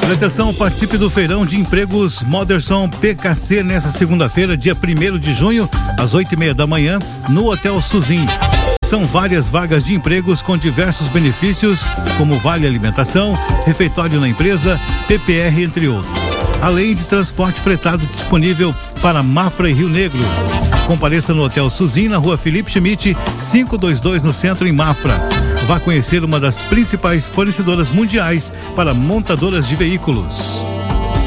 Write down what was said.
E atenção, participe do Feirão de Empregos Moderson PKC nesta segunda-feira, dia 1º de junho, às 8:30 da manhã, no Hotel Suzin. São várias vagas de empregos com diversos benefícios, como vale alimentação, refeitório na empresa, PPR, entre outros. Além de transporte fretado disponível para Mafra e Rio Negro. Compareça no Hotel Suzin, na rua Felipe Schmidt, 522, no centro, em Mafra. Vá conhecer uma das principais fornecedoras mundiais para montadoras de veículos.